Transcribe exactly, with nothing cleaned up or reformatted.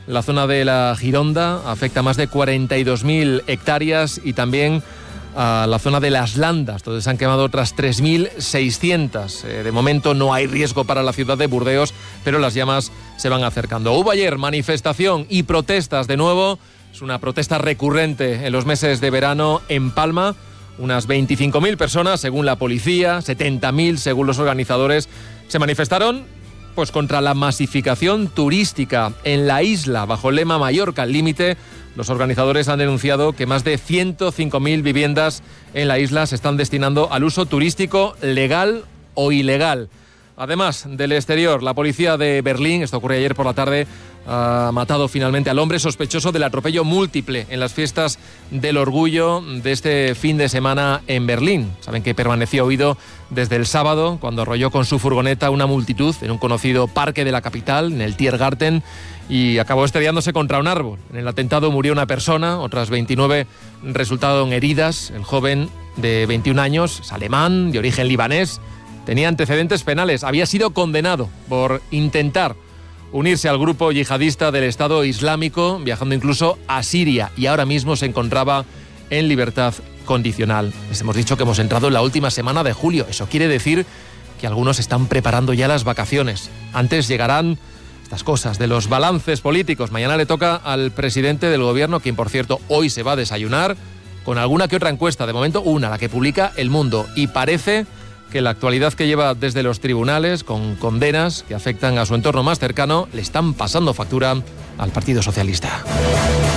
La zona de la Gironda afecta a más de cuarenta y dos mil hectáreas y también a la zona de las Landas, donde se han quemado otras tres mil seiscientas. Eh, de momento no hay riesgo para la ciudad de Burdeos, pero las llamas se van acercando. Hubo ayer manifestación y protestas de nuevo. Es una protesta recurrente en los meses de verano en Palma. Unas veinticinco mil personas, según la policía, setenta mil según los organizadores, se manifestaron pues contra la masificación turística en la isla, bajo el lema Mallorca al límite. Los organizadores han denunciado que más de ciento cinco mil viviendas en la isla se están destinando al uso turístico legal o ilegal. Además del exterior, la policía de Berlín, esto ocurrió ayer por la tarde, ha matado finalmente al hombre sospechoso del atropello múltiple en las fiestas del orgullo de este fin de semana en Berlín. Saben que permaneció huido desde el sábado, cuando arrolló con su furgoneta una multitud en un conocido parque de la capital, en el Tiergarten, y acabó estrellándose contra un árbol. En el atentado murió una persona, otras veintinueve resultaron heridas. El joven de veintiún años, es alemán, de origen libanés, tenía antecedentes penales, había sido condenado por intentar unirse al grupo yihadista del Estado Islámico, viajando incluso a Siria, y ahora mismo se encontraba en libertad condicional. Les hemos dicho que hemos entrado en la última semana de julio. Eso quiere decir que algunos están preparando ya las vacaciones. Antes llegarán estas cosas de los balances políticos. Mañana le toca al presidente del gobierno, quien por cierto hoy se va a desayunar con alguna que otra encuesta. De momento una, la que publica El Mundo, y parece que la actualidad que lleva desde los tribunales, con condenas que afectan a su entorno más cercano, le están pasando factura al Partido Socialista.